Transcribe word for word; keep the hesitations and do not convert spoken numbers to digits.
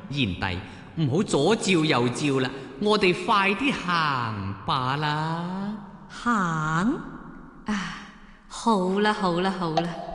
賢弟，唔好左照右照啦，我哋快啲行罷啦。 行啊，好啦好啦好啦。